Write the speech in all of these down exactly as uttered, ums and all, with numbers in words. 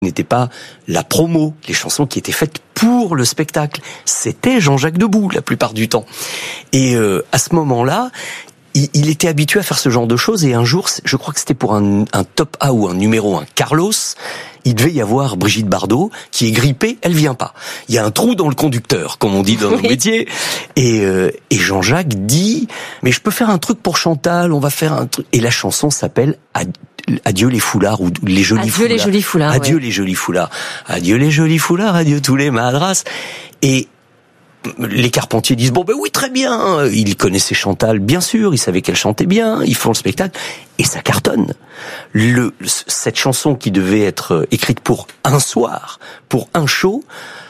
n'était pas la promo, les chansons qui étaient faites pour le spectacle. C'était Jean-Jacques Debout la plupart du temps. Et euh, à ce moment-là, il, il était habitué à faire ce genre de choses. Et un jour, je crois que c'était pour un, un top A ou un numéro un Carlos, il devait y avoir Brigitte Bardot qui est grippée, elle vient pas. Il y a un trou dans le conducteur, comme on dit dans nos métiers. Et, euh, et Jean-Jacques dit, mais je peux faire un truc pour Chantal, on va faire un truc. Et la chanson s'appelle Adieu les foulards ou les jolis adieu foulards. Les jolis foulards. Adieu ouais. les jolis foulards. Adieu les jolis foulards, adieu tous les madras. Et les Carpentiers disent bon ben oui très bien, ils connaissaient Chantal bien sûr, ils savaient qu'elle chantait bien, ils font le spectacle et ça cartonne. Le cette chanson qui devait être écrite pour un soir, pour un show,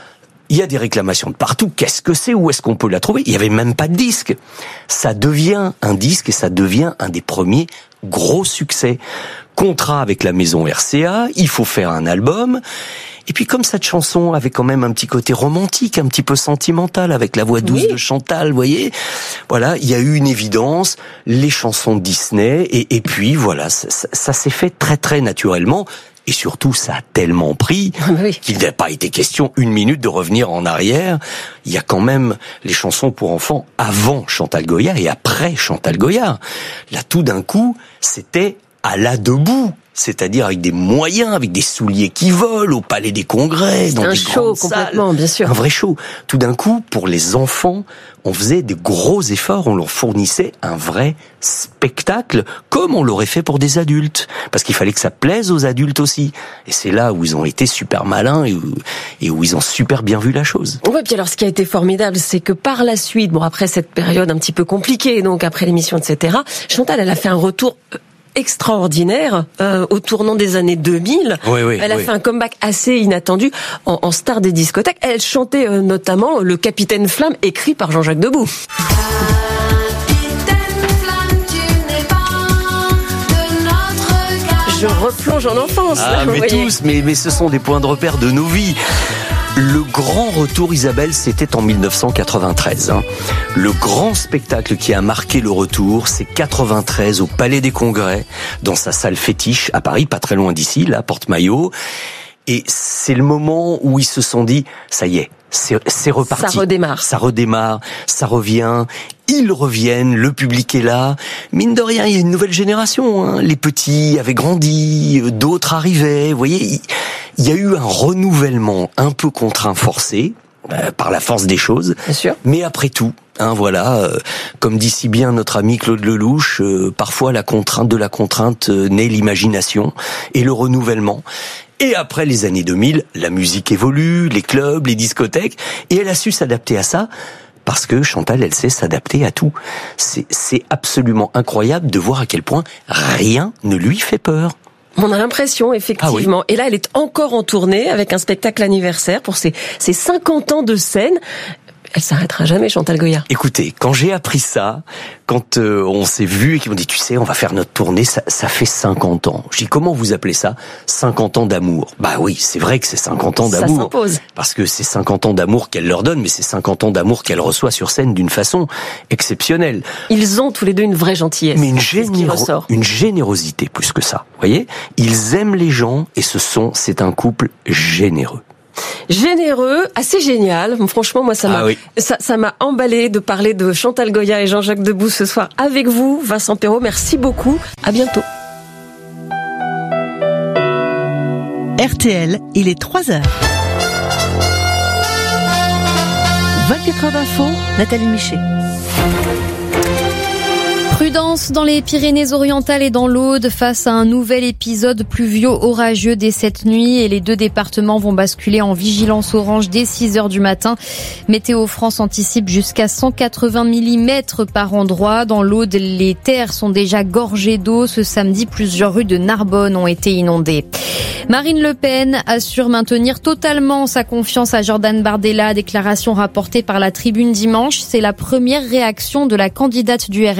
il y a des réclamations de partout. Qu'est-ce que c'est? Où est-ce qu'on peut la trouver? Il y avait même pas de disque. Ça devient un disque et ça devient un des premiers gros succès. Contrat avec la maison R C A, il faut faire un album. Et puis comme cette chanson avait quand même un petit côté romantique, un petit peu sentimental, avec la voix douce oui. de Chantal, vous voyez, voilà, il y a eu une évidence, les chansons de Disney, et, et puis voilà, ça, ça, ça s'est fait très très naturellement. Et surtout, ça a tellement pris oui. qu'il n'a pas été question une minute de revenir en arrière. Il y a quand même les chansons pour enfants avant Chantal Goya et après Chantal Goya. Là, tout d'un coup, c'était à la debout. C'est-à-dire avec des moyens, avec des souliers qui volent, au Palais des Congrès, dans un des show grandes complètement, salles. Bien sûr. Un vrai show. Tout d'un coup, pour les enfants, on faisait des gros efforts, on leur fournissait un vrai spectacle, comme on l'aurait fait pour des adultes. Parce qu'il fallait que ça plaise aux adultes aussi. Et c'est là où ils ont été super malins et où, et où ils ont super bien vu la chose. Ouais, puis alors ce qui a été formidable, c'est que par la suite, bon après cette période un petit peu compliquée, donc après l'émission, et cetera, Chantal, elle a fait un retour extraordinaire euh, au tournant des années deux mille. Oui, oui, elle a oui. fait un comeback assez inattendu en, en star des discothèques. Elle chantait euh, notamment le Capitaine Flamme, écrit par Jean-Jacques Debout. Je replonge en enfance. Ah, là, mais tous, mais, mais ce sont des points de repère de nos vies. Le grand retour, Isabelle, c'était en dix-neuf cent quatre-vingt-treize. Hein. Le grand spectacle qui a marqué le retour, c'est quatre-vingt-treize au Palais des Congrès, dans sa salle fétiche à Paris, pas très loin d'ici, là, Porte-Maillot. Et c'est le moment où ils se sont dit, ça y est, c'est, c'est reparti. Ça redémarre. Ça redémarre, ça revient. Ils reviennent, le public est là. Mine de rien, il y a une nouvelle génération. Hein. Les petits avaient grandi, d'autres arrivaient. Vous voyez, il y a eu un renouvellement un peu contraint, forcé, euh, par la force des choses. Bien sûr. Mais après tout, hein, voilà, euh, comme dit si bien notre ami Claude Lelouch, euh, parfois la contrainte de la contrainte euh, naît l'imagination et le renouvellement. Et après les années deux mille, la musique évolue, les clubs, les discothèques, et elle a su s'adapter à ça. Parce que Chantal, elle sait s'adapter à tout. C'est, c'est absolument incroyable de voir à quel point rien ne lui fait peur. On a l'impression, effectivement. Ah oui. Et là, elle est encore en tournée avec un spectacle anniversaire pour ses, ses cinquante ans de scène. Elle s'arrêtera jamais, Chantal Goya. Écoutez, quand j'ai appris ça, quand euh, on s'est vu et qu'ils m'ont dit, tu sais, on va faire notre tournée, ça, ça fait cinquante ans. Je dis, comment vous appelez ça? cinquante ans d'amour. Bah oui, c'est vrai que c'est cinquante ans d'amour. Ça s'impose. Parce que c'est cinquante ans d'amour qu'elle leur donne, mais c'est cinquante ans d'amour qu'elle reçoit sur scène d'une façon exceptionnelle. Ils ont tous les deux une vraie gentillesse. Mais une, généro- une générosité plus que ça. Vous voyez? Ils aiment les gens et ce sont, c'est un couple généreux. Généreux, assez génial. Franchement, moi, ça m'a, ah oui. ça, ça m'a emballé de parler de Chantal Goya et Jean-Jacques Debout ce soir avec vous, Vincent Perrault. Merci beaucoup. À bientôt. R T L, il est trois heures. vingt-quatre heures d'info, Nathalie Michet. Prudence dans les Pyrénées-Orientales et dans l'Aude face à un nouvel épisode pluvieux orageux dès cette nuit et les deux départements vont basculer en vigilance orange dès six heures du matin. Météo France anticipe jusqu'à cent quatre-vingts millimètres par endroit. Dans l'Aude, les terres sont déjà gorgées d'eau. Ce samedi, plusieurs rues de Narbonne ont été inondées. Marine Le Pen assure maintenir totalement sa confiance à Jordan Bardella, déclaration rapportée par la Tribune dimanche. C'est la première réaction de la candidate du R N à la présidence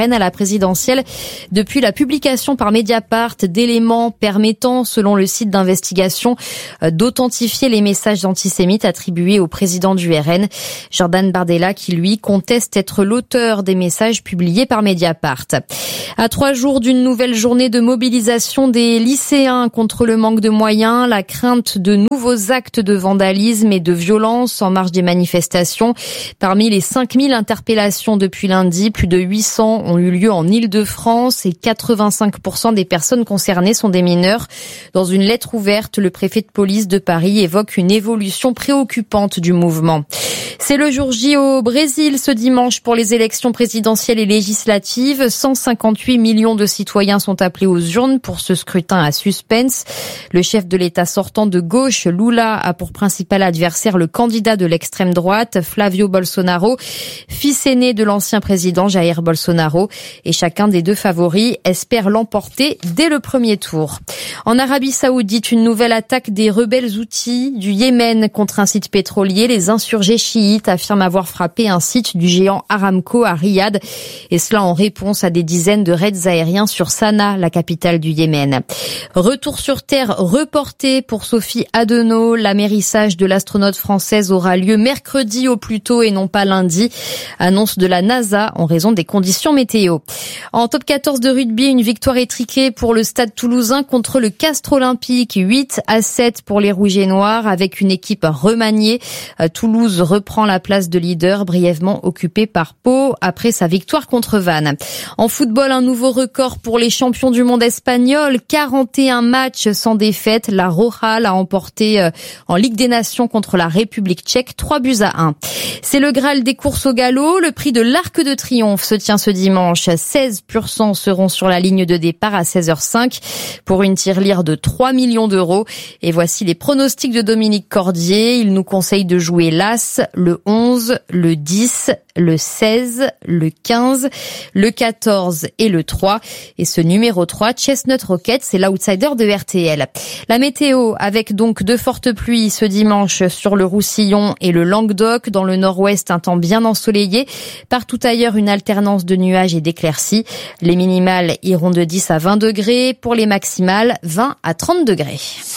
présidentielle depuis la publication par Mediapart d'éléments permettant, selon le site d'investigation, d'authentifier les messages antisémites attribués au président du R N. Jordan Bardella qui, lui, conteste être l'auteur des messages publiés par Mediapart. À trois jours d'une nouvelle journée de mobilisation des lycéens contre le manque de moyens, la crainte de nouveaux actes de vandalisme et de violence en marge des manifestations. Parmi les cinq mille interpellations depuis lundi, plus de huit cents ont eu lieu en Île-de-France et quatre-vingt-cinq pour cent des personnes concernées sont des mineurs. Dans une lettre ouverte, le préfet de police de Paris évoque une évolution préoccupante du mouvement. C'est le jour J au Brésil ce dimanche pour les élections présidentielles et législatives. cent cinquante-huit millions de citoyens sont appelés aux urnes pour ce scrutin à suspense. Le chef de l'État sortant de gauche, Lula, a pour principal adversaire le candidat de l'extrême droite, Flavio Bolsonaro, fils aîné de l'ancien président Jair Bolsonaro. Et chacun des deux favoris espère l'emporter dès le premier tour. En Arabie Saoudite, une nouvelle attaque des rebelles Houthis du Yémen contre un site pétrolier. Les insurgés chiites affirment avoir frappé un site du géant Aramco à Riyad, et cela en réponse à des dizaines de raids aériens sur Sanaa, la capitale du Yémen. Retour sur Terre reporté pour Sophie Adenau. L'amérissage de l'astronaute française aura lieu mercredi au plus tôt et non pas lundi. Annonce de la NASA en raison des conditions météo. En top quatorze de rugby, une victoire étriquée pour le Stade Toulousain contre le Castres Olympique. huit à sept pour les Rouges et Noirs avec une équipe remaniée. Toulouse reprend la place de leader brièvement occupée par Pau après sa victoire contre Vannes. En football, un nouveau record pour les champions du monde espagnols. quarante et un matchs sans défaite. La Roja l'a emporté en Ligue des Nations contre la République tchèque, trois buts à un. C'est le Graal des courses au galop. Le prix de l'Arc de Triomphe se tient ce dimanche. seize pur sang seront sur la ligne de départ à seize heures cinq pour une tirelire de trois millions d'euros. Et voici les pronostics de Dominique Cordier. Il nous conseille de jouer l'As, le onze, le dix, le seize, le quinze, le quatorze et le trois. Et ce numéro trois, Chestnut Rocket, c'est l'outsider de R T L. La météo, avec donc de fortes pluies ce dimanche sur le Roussillon et le Languedoc. Dans le nord-ouest, un temps bien ensoleillé. Partout ailleurs, une alternance de nuages et d'éclaircies. Les minimales iront de dix à vingt degrés. Pour les maximales, vingt à trente degrés.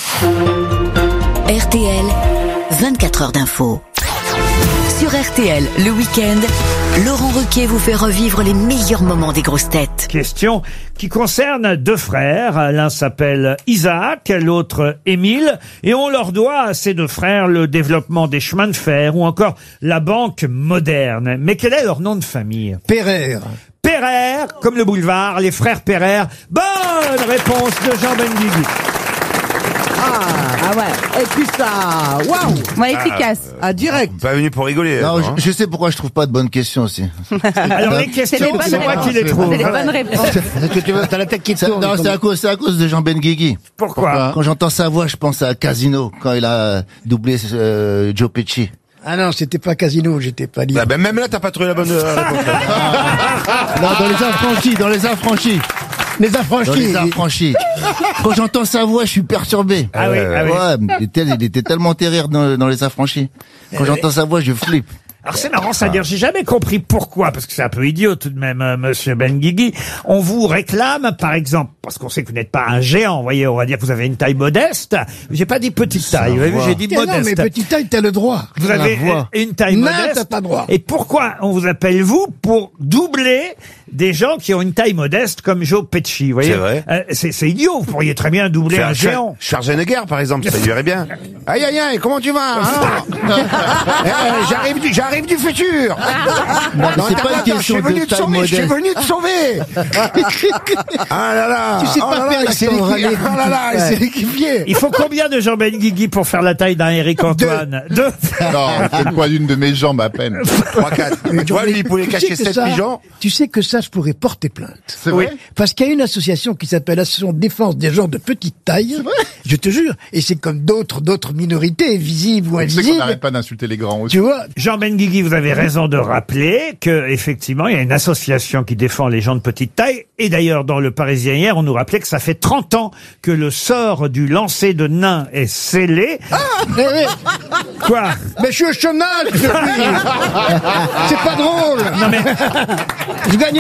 R T L, vingt-quatre heures d'info. Sur R T L, le week-end, Laurent Ruquier vous fait revivre les meilleurs moments des grosses têtes. Question qui concerne deux frères. L'un s'appelle Isaac, l'autre Émile. Et on leur doit à ces deux frères le développement des chemins de fer ou encore la banque moderne. Mais quel est leur nom de famille? Pereire. Pereire, comme le boulevard, les frères Pereire. Bonne réponse de Jean Benguigui. Ah, ah ouais. Et puis ça, waouh, ouais, efficace. Ah, direct. Pas venu pour rigoler. Non, hein. je, je sais pourquoi je trouve pas de bonnes questions aussi. Alors les questions, c'est, c'est moi qui les trouve. C'est les bonnes réponses. Est-ce que tu veux, t'as la tête qui te tourne. Non, c'est à cause, c'est à cause de Jean Benguigui. Pourquoi, Pourquoi Quand j'entends sa voix, je pense à Casino, quand il a doublé euh, Joe Pesci. Ah non, c'était pas Casino, j'étais pas libre. Ah ben même là, t'as pas trouvé la bonne euh, réponse. Non, dans les affranchis, dans les affranchis. Les affranchis. Dans les affranchis. Quand j'entends sa voix, je suis perturbé. Ah oui, ah oui. Ouais, il était, il était tellement terrible dans, dans les affranchis. Quand j'entends sa voix, je flippe. Alors c'est marrant, ça à dire, j'ai jamais compris pourquoi, parce que c'est un peu idiot tout de même, euh, monsieur Benguigui. On vous réclame, par exemple, parce qu'on sait que vous n'êtes pas un géant, vous voyez, on va dire que vous avez une taille modeste. J'ai pas dit petite taille, vous avez vu, j'ai dit Eh modeste. non, mais petite taille, t'as le droit. Vous avez une taille Non, modeste. t'as pas droit. Et pourquoi on vous appelle vous pour doubler des gens qui ont une taille modeste comme Joe Pesci, vous voyez? C'est vrai. Euh, c'est, c'est idiot, vous pourriez très bien doubler Faire un géant. Schwarzenegger, par exemple, ça irait bien. Aïe, aïe, aïe, comment tu vas, hein? eh, j'arrive du, j'arrive du futur. Non, c'est pas une question de taille sauver, modeste. je suis venu te sauver. Ah là là. Tu sais oh pas là faire là, l'accent c'est râlé. l'équipier. Oh là là, c'est l'équipier. Il faut combien de Jean Benguigui pour faire la taille d'un Éric Antoine? Deux. Non, c'est le poids d'une de mes jambes à peine. trois, quatre. Tu vois, lui, il pouvait cacher sept pigeons. Tu sais que ça, je pourrais porter plainte. C'est vrai? Parce qu'il y a une association qui s'appelle Association de défense des gens de petite taille. Je te jure. Et c'est comme d'autres, d'autres minorités, visibles ou Tu sais qu'on invisibles. n'arrête pas d'insulter les grands aussi. Tu vois? Jean Benguigui, vous avez raison de rappeler que effectivement, il y a une association qui défend les gens de petite taille. Et d'ailleurs, dans le Parisien hier, on nous rappelait que ça fait trente ans que le sort du lancer de nains est scellé. Ah, mais, mais, Quoi? mais je suis au chômage depuis. C'est pas drôle. Non mais, Je gagne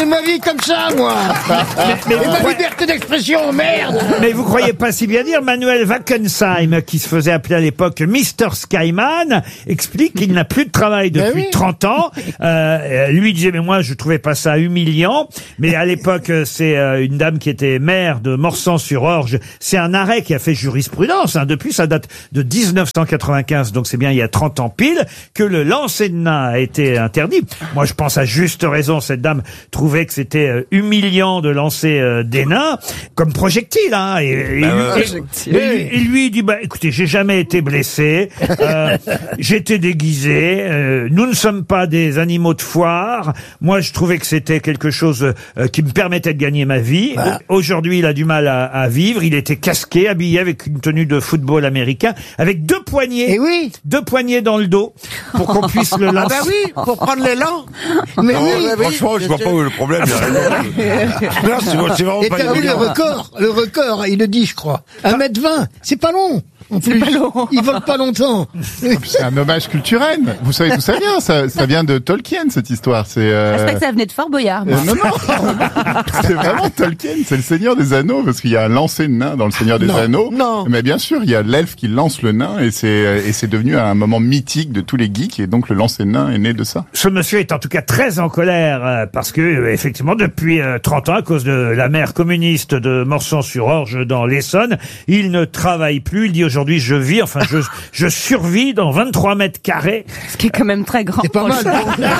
gagner ma vie comme ça, moi. mais Et vous ma croyez- liberté d'expression, merde. Mais vous croyez pas si bien dire, Manuel Wackenheim, qui se faisait appeler à l'époque Mister Skyman, explique qu'il n'a plus de travail depuis Ben oui. trente ans. Euh, lui disait, mais moi, je trouvais pas ça humiliant. Mais à l'époque, c'est euh, une dame qui était maire de Morsan-sur-Orge. C'est un arrêt qui a fait jurisprudence. Hein. Depuis, ça date de dix-neuf cent quatre-vingt-quinze, donc c'est bien il y a trente ans pile, que le lancer de nain a été interdit. Moi, je pense à juste raison, cette dame trouvait que c'était euh, humiliant de lancer euh, des nains comme projectile. Hein, et, et Bah lui- ouais, et- et lui- et lui, il dit, bah, écoutez, j'ai jamais été blessé, euh, j'étais déguisé, euh, nous ne sommes pas des animaux de foire. Moi, je trouvais que c'était quelque chose euh, qui me permettait de gagner ma vie. Aujourd'hui, il a du mal à, à vivre. Il était casqué, habillé avec une tenue de football américain, avec deux poignées, Et oui. deux poignées dans le dos, pour qu'on puisse le Ah lancer. bah oui, pour prendre l'élan. Mais Non, oui. ouais, franchement, je vois pas où est le problème. il y a rien. Non, c'est c'est vraiment Et pas t'as vu le évident. record? Le record, il le dit, je crois. un mètre vingt, c'est pas long. C'est pas long. Ils volent pas longtemps. C'est un hommage culturel. Vous savez d'où ça vient ça, ça vient de Tolkien, cette histoire. C'est euh... Je crois que ça venait de Fort Boyard. moi. euh, non, non. C'est vraiment Tolkien. C'est le Seigneur des Anneaux, parce qu'il y a un lancer de nain dans le Seigneur des Non, Anneaux. non. Mais bien sûr, il y a l'elfe qui lance le nain, et c'est et c'est devenu un moment mythique de tous les geeks, et donc le lancer de nain est né de ça. Ce monsieur est en tout cas très en colère euh, parce que euh, effectivement depuis euh, trente ans, à cause de la mère communiste de Morsan-sur-Orge dans l'Essonne, il ne travaille plus. Il dit aujourd'hui je vis, enfin je je survis dans vingt-trois mètres carrés. Ce qui est quand même très grand. C'est pas mal.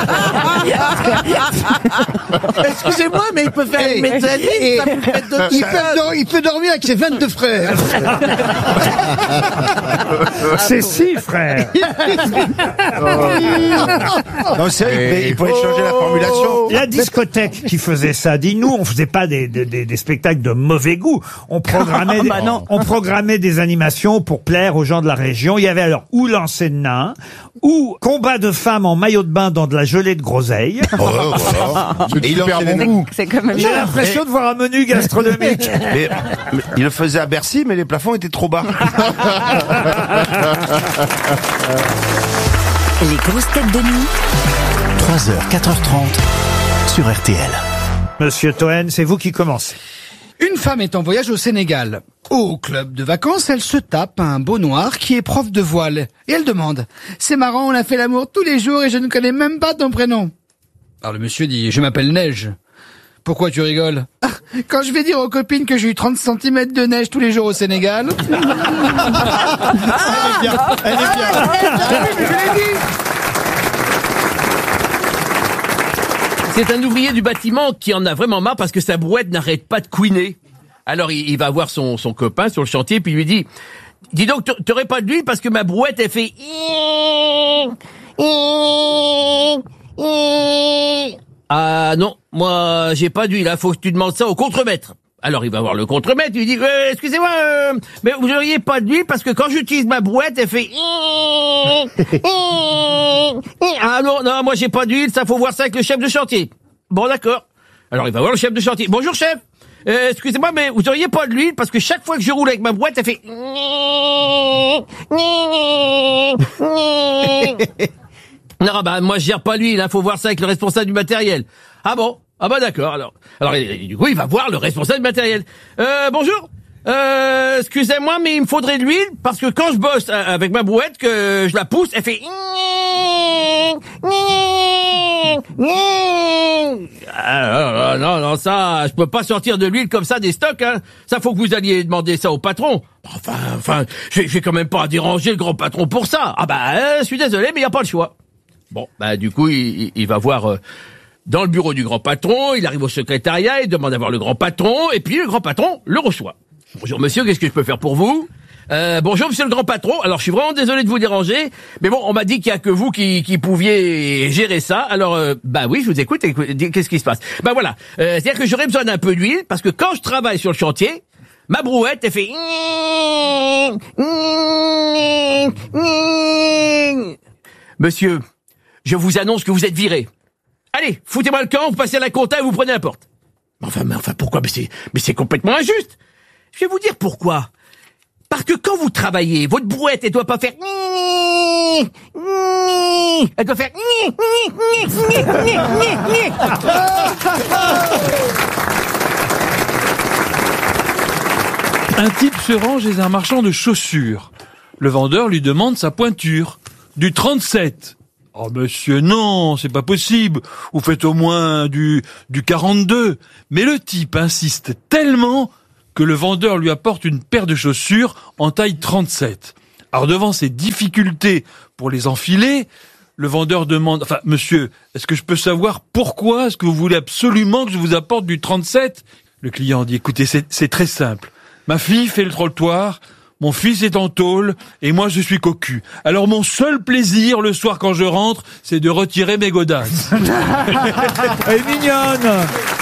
Excusez-moi, mais il peut faire Et- une métalline, et- ça peut mettre de il, peut dor- il peut dormir avec ses vingt-deux frères. C'est six frères. Non, c'est vrai, il, il pourrait changer la formulation. La discothèque qui faisait ça, dit nous, on faisait pas des, des, des, des spectacles de mauvais goût. On programmait, des, Bah non. on programmait des animations pour plaire aux gens de la région. Il y avait alors ou lancer de nain, ou combat de femmes en maillot de bain dans de la gelée de groseille. C'est de Et il super enchaînait bon goût. C'est quand même J'ai bien. l'impression de voir un menu gastronomique. Mais, mais il le faisait à Bercy, mais les plafonds étaient trop bas. Les grosses têtes de nuit. trois heures, quatre heures trente sur R T L. Monsieur Toen, c'est vous qui commencez. Une femme est en voyage au Sénégal. Au club de vacances, elle se tape un beau noir qui est prof de voile. Et elle demande « C'est marrant, on a fait l'amour tous les jours et je ne connais même pas ton prénom. » Alors le monsieur dit « Je m'appelle Neige. » Pourquoi tu rigoles? Ah, quand je vais dire aux copines que j'ai eu trente centimètres de neige tous les jours au Sénégal. Elle est bien, elle est bien. C'est un ouvrier du bâtiment qui en a vraiment marre parce que sa brouette n'arrête pas de couiner. Alors il, il va voir son, son copain sur le chantier puis il lui dit « Dis donc, t'aurais pas d'huile parce que ma brouette elle fait... » Ah non, moi j'ai pas d'huile, il faut que tu demandes ça au contremaître. Alors il va voir le contremaître, il lui dit euh, excusez-moi, euh, mais vous auriez pas d'huile parce que quand j'utilise ma brouette, elle fait ah non non, moi j'ai pas d'huile, ça faut voir ça avec le chef de chantier. Bon d'accord. Alors il va voir le chef de chantier. Bonjour chef. Euh, excusez-moi, mais vous auriez pas de l'huile parce que chaque fois que je roule avec ma brouette, elle fait non, bah moi je gère pas l'huile, il faut voir ça avec le responsable du matériel. Ah bon? Ah bah d'accord, alors. Alors du coup, il va voir le responsable du matériel. Euh, bonjour. Euh, excusez-moi, mais il me faudrait de l'huile parce que quand je bosse avec ma brouette, que je la pousse, elle fait... Ah, non, non, ça, je peux pas sortir de l'huile comme ça des stocks, hein. Ça, faut que vous alliez demander ça au patron. Enfin, enfin, je vais quand même pas déranger le grand patron pour ça. Ah bah, euh, je suis désolé, mais il y a pas le choix. Bon, bah du coup, il, il va voir euh, dans le bureau du grand patron, il arrive au secrétariat, il demande à voir le grand patron, et puis le grand patron le reçoit. Bonjour monsieur, qu'est-ce que je peux faire pour vous? Euh, bonjour monsieur le grand patron, alors je suis vraiment désolé de vous déranger, mais bon, on m'a dit qu'il y a que vous qui, qui pouviez gérer ça, alors euh, bah oui, je vous écoute, écoute, qu'est-ce qui se passe? Bah voilà, euh, c'est-à-dire que j'aurais besoin d'un peu d'huile, parce que quand je travaille sur le chantier, ma brouette, elle fait... Monsieur, je vous annonce que vous êtes viré. Allez, foutez-moi le camp, vous passez à la compta et vous prenez la porte. Enfin, mais enfin, pourquoi? Mais c'est, mais c'est complètement injuste. Je vais vous dire pourquoi. Parce que quand vous travaillez, votre brouette, elle doit pas faire... Elle doit faire... Un type se rend chez un marchand de chaussures. Le vendeur lui demande sa pointure. Du trente-sept. Oh monsieur, non, c'est pas possible. Vous faites au moins du, du quarante-deux. Mais le type insiste tellement que le vendeur lui apporte une paire de chaussures en taille trente-sept. Alors devant ces difficultés pour les enfiler, le vendeur demande, enfin monsieur, est-ce que je peux savoir pourquoi est-ce que vous voulez absolument que je vous apporte du trente-sept? Le client dit, écoutez, c'est, c'est très simple. Ma fille fait le trottoir, mon fils est en tôle, et moi je suis cocu. Alors mon seul plaisir le soir quand je rentre, c'est de retirer mes godasses. Elle est mignonne.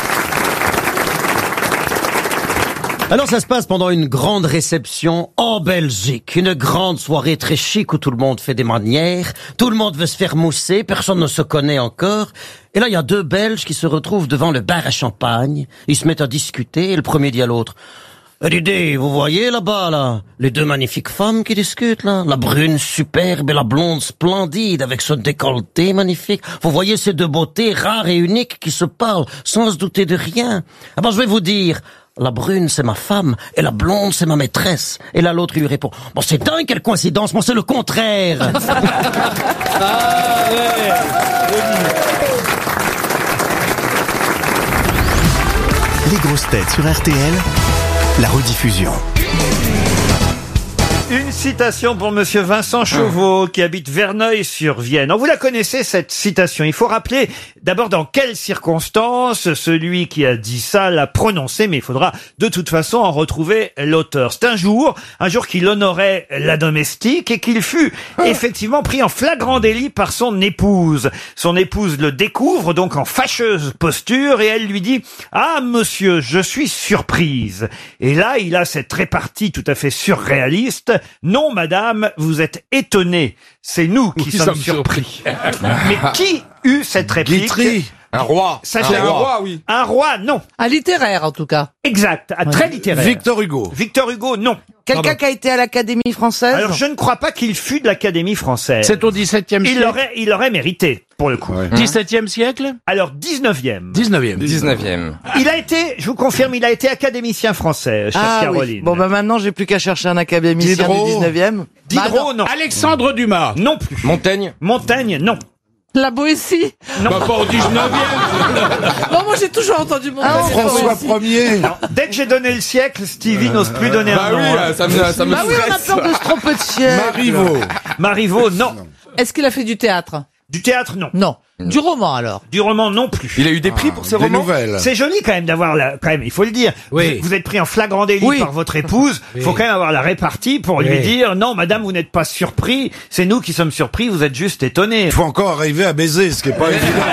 Alors ça se passe pendant une grande réception en Belgique, une grande soirée très chic où tout le monde fait des manières, tout le monde veut se faire mousser, personne ne se connaît encore. Et là il y a deux Belges qui se retrouvent devant le bar à champagne, ils se mettent à discuter et le premier dit à l'autre: Eh, Didé, vous voyez là-bas, là, les deux magnifiques femmes qui discutent, là, la brune superbe et la blonde splendide avec ce décolleté magnifique. Vous voyez ces deux beautés rares et uniques qui se parlent sans se douter de rien. Ah ben, je vais vous dire, la brune c'est ma femme et la blonde c'est ma maîtresse. Et là l'autre lui répond: Bon, c'est dingue, quelle coïncidence, moi c'est le contraire. Ah ouais. Les grosses têtes sur R T L, la rediffusion. Une citation pour monsieur Vincent Chauveau, qui habite Verneuil-sur-Vienne. Oh, vous la connaissez, cette citation. Il faut rappeler d'abord dans quelles circonstances celui qui a dit ça l'a prononcé, mais il faudra de toute façon en retrouver l'auteur. C'est un jour, un jour qu'il honorait la domestique et qu'il fut effectivement pris en flagrant délit par son épouse. Son épouse le découvre donc en fâcheuse posture et elle lui dit: Ah, monsieur, je suis surprise. Et là, il a cette répartie tout à fait surréaliste: Non, madame, vous êtes étonnée. C'est nous qui Qui sommes sommes surpris. Mais qui eut cette réplique? Guitry. Un roi. Sachez- Un roi, oui. Un roi, non. Un littéraire, en tout cas. Exact, un très littéraire. Victor Hugo. Victor Hugo, non. Quelqu'un qui a été à l'Académie française. Alors, je ne crois pas qu'il fût de l'Académie française. C'est au dix-septième Il siècle. l'aurait, il l'aurait mérité, pour le coup. dix-septième siècle. Alors, dix-neuvième. dix-neuvième. dix-neuvième. Il a été, je vous confirme, il a été académicien français, chère Ah Caroline. oui. Bon, bah maintenant, j'ai plus qu'à chercher un académicien Diderot. du dix-neuvième. Diderot, non. Alexandre Dumas. Non plus. Montaigne. Montaigne, non. La Boétie. Non. Bah, pas au dix-neuvième. Non, moi, j'ai toujours entendu mon Ah, François Ier. Non. Dès que j'ai donné le siècle, Stevie n'ose plus donner Bah un nom. oui, hein. ça me, ça me Bah oui, on a stresse. peur de se tromper de siècle. Marivaux. Marivaux, non. Est-ce qu'il a fait du théâtre? Du théâtre, non. Non. Du roman, alors? Du roman, non plus. Il a eu des prix pour ses Des romans. nouvelles. C'est joli quand même d'avoir la, quand même, il faut le dire. Oui. Vous, vous êtes pris en flagrant délit Oui. par votre épouse. Il faut quand même avoir la répartie pour lui Oui. dire: Non, madame, vous n'êtes pas surpris. C'est nous qui sommes surpris. Vous êtes juste étonnés. Il faut encore arriver à baiser, ce qui est pas évident.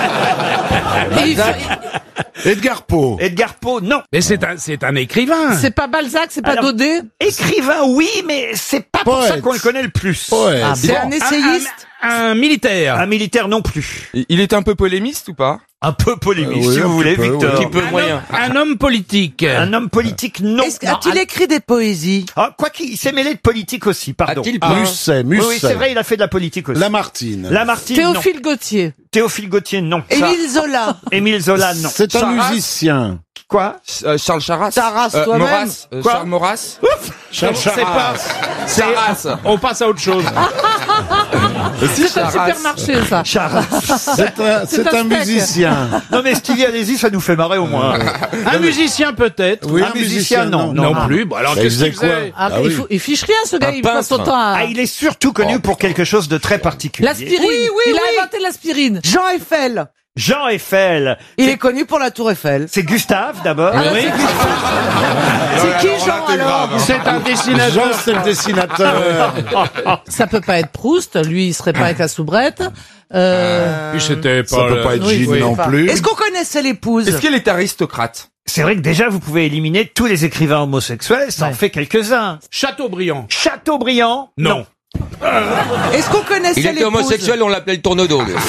Et il- Edgar Poe. Edgar Poe, non. Mais c'est un, c'est un écrivain. C'est pas Balzac, c'est pas Alors, Daudet? Écrivain, oui, mais c'est pas pour Poète. ça qu'on le connaît le plus. Poète. Ah, c'est Bon. un essayiste? Un, un militaire. Un militaire non plus. Il était un peu polémiste ou pas? Un peu polémique, Euh, oui, si un vous voulez, petit peu, Victor. oui. Un peu Un moyen. homme, un homme politique. Un homme politique, non. Est-ce- A-t-il écrit des poésies? Ah, quoi qu'il s'est mêlé de politique aussi, pardon. A-t-il Ah. pas- Musset, Oui, Musset. oui, c'est vrai, il a fait de la politique aussi. Lamartine. Lamartine, non. Théophile Gautier. Théophile Gautier, non. Émile Zola. Émile Zola, non. C'est un Charras. musicien. Quoi? Euh, Charles Charras. Charras, Euh, toi-même. Maurras. Euh, Quoi Charles Maurras. Charles C'est pas. Charras. c'est- Charras. On passe à autre chose. C'est un supermarché, ça. Charras. C'est un, C'est c'est un un steak. musicien. Non mais Stevie, allez-y, ça nous fait marrer au moins. Un musicien peut-être. Oui, un musicien, non. Non, Ah. plus. Bon, alors Bah, il qu'est-ce qu'il faisait quoi faisait? Ah, Ah il, oui. faut- il fiche rien, ce gars. Un Il passe son peintre. temps à... Ah, il est surtout connu pour quelque chose de très particulier. L'aspirine. Oui, oui, il a inventé l'aspirine. Jean Eiffel. Jean Eiffel. Il est connu pour la tour Eiffel. C'est Gustave d'abord. Ah, Oui. C'est qui, Jean, alors? C'est un dessinateur. Jean, c'est le dessinateur. Ça peut pas être Proust. Lui, il serait pas avec la soubrette. Euh... Puis c'était Ça pas. peut le- pas être oui, Gilles oui. non plus. Est-ce qu'on connaissait l'épouse? Est-ce qu'il est aristocrate? C'est vrai que déjà vous pouvez éliminer tous les écrivains homosexuels, ça en Ouais. fait quelques-uns. Chateaubriand. Chateaubriand. Non. Est-ce qu'on connaissait Il était l'épouse? homosexuel, on l'appelait le tourneau-dos. lui.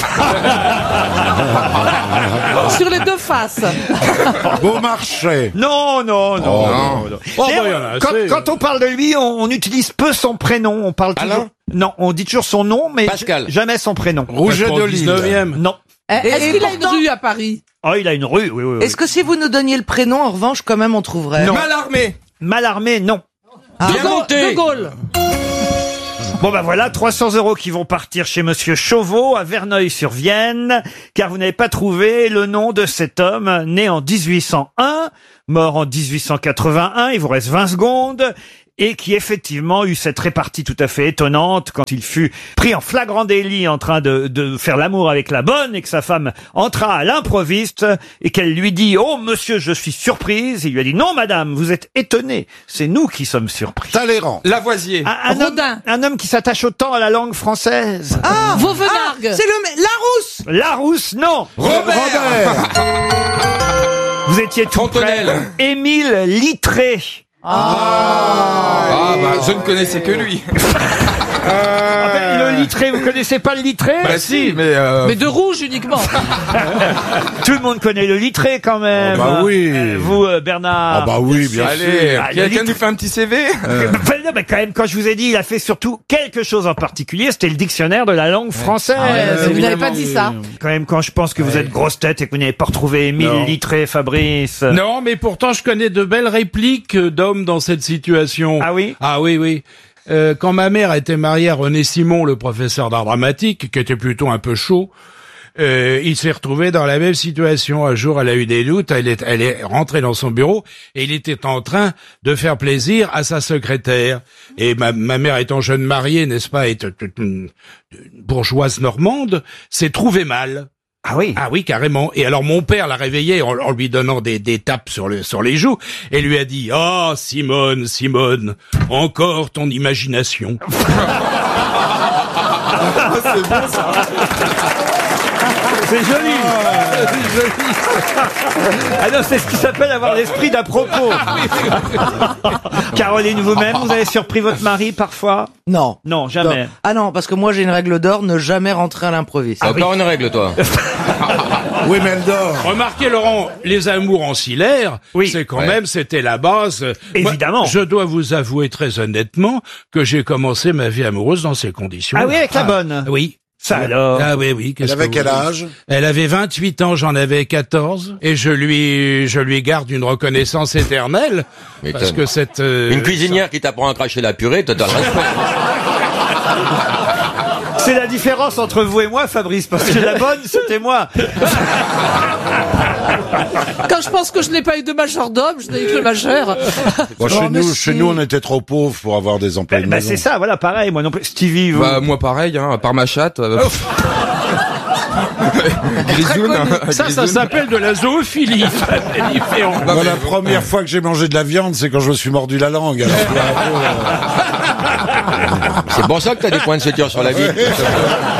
Sur les deux faces. Beaumarchais. Non, non, non. Oh, non, non. non. Oh, D'ailleurs, bah, il y en a quand, assez. quand on parle de lui, on, on utilise peu son prénom. On parle toujours. Alain Non, on dit toujours son nom, mais Pascal. j- jamais son prénom. Rouget de Lille. dix-neuvième. Non. Eh, Est-ce Et qu'il a une pourtant- rue à Paris? Oh, il a une rue, oui, oui, oui. Est-ce que si vous nous donniez le prénom, en revanche, quand même, on trouverait? Non. Malarmé. Malarmé, non. Ah, Bien de, Gaulle, monté. de Gaulle. Bon bah voilà, trois cents euros qui vont partir chez Monsieur Chauveau à Verneuil-sur-Vienne, car vous n'avez pas trouvé le nom de cet homme né en dix-huit cent un, mort en dix-huit cent quatre-vingt-un, il vous reste vingt secondes, et qui effectivement eut cette répartie tout à fait étonnante quand il fut pris en flagrant délit en train de, de faire l'amour avec la bonne et que sa femme entra à l'improviste et qu'elle lui dit « Oh monsieur, je suis surprise !» Il lui a dit « Non madame, vous êtes étonnée, c'est nous qui sommes surpris. » Talleyrand. Lavoisier. Un, un homme, un homme qui s'attache autant à la langue française. Ah, Vauvenargues. C'est le, Larousse. Larousse, non. Robert. Vous étiez tout Fontenelle. près. Émile Littré. Ah bah je ne connaissais que lui. Ah ben, le Littré, vous connaissez pas le Littré? Bah si, mais euh... Mais de rouge uniquement. Tout le monde connaît le Littré quand même. Oh bah oui. Euh, Vous, euh, Bernard. Ah bah oui, bien allez, Ah, le quelqu'un Littré- nous fait un petit C V. Ben non, mais quand même, quand je vous ai dit, il a fait surtout quelque chose en particulier, c'était le dictionnaire de la langue française. Ah ouais, vous n'avez évidemment, pas dit ça. Quand même, quand je pense que vous êtes grosse tête et que vous n'avez pas retrouvé Émile Non. Littré, Fabrice. Non, mais pourtant, je connais de belles répliques d'hommes dans cette situation. Ah oui? Ah oui, oui. Euh, quand ma mère était mariée à René Simon, le professeur d'art dramatique, qui était plutôt un peu chaud, euh, il s'est retrouvé dans la même situation. Un jour, elle a eu des doutes, elle est, elle est rentrée dans son bureau et il était en train de faire plaisir à sa secrétaire. Et ma, ma mère étant jeune mariée, n'est-ce pas, est une bourgeoise normande, s'est trouvée mal. Ah oui. Ah oui, carrément. Et alors mon père l'a réveillée en, en lui donnant des, des tapes sur, le, sur les joues et lui a dit « Oh, Simone, Simone, encore ton imagination. » C'est bon ça. C'est joli. C'est joli. Ah non, c'est ce qui s'appelle avoir l'esprit d'à propos. Caroline, vous-même, vous avez surpris votre mari parfois? Non. Non, jamais. Non. Ah non, parce que moi j'ai une règle d'or, ne jamais rentrer à l'improviste. Ah, encore une règle toi. Oui, mais elle dort. Remarquez, Laurent, les amours ancillaires, Oui. c'est quand Ouais. même, c'était la base. Évidemment. Moi, je dois vous avouer très honnêtement que j'ai commencé ma vie amoureuse dans ces conditions. Ah oui, avec la bonne. Oui. Ça alors. Ah oui, oui. Elle qu'est-ce avait que quel vous- âge? Elle avait vingt-huit ans, j'en avais quatorze, et je lui, je lui garde une reconnaissance éternelle, Mais parce t'as- que cette... euh, Une cuisinière qui t'apprend à cracher la purée, t'as le respect. C'est la différence entre vous et moi, Fabrice, parce que la bonne, c'était moi. Quand je pense que je n'ai pas eu de majordome, je n'ai eu que le majeur. Bon, chez Oh, mais nous, si. chez nous, on était trop pauvres pour avoir des employés de Bah, maison. c'est ça, voilà, pareil, moi non plus. Stevie, vous. Bah moi pareil, hein, à part ma chatte. euh, Grisoune, hein, Ça, ça Grisoune. s'appelle de la zoophilie. C'est différent. Non, Moi, mais- la première fois que j'ai mangé de la viande, c'est quand je me suis mordu la langue. Alors, C'est pour ça que t'as des points de suture sur la vie.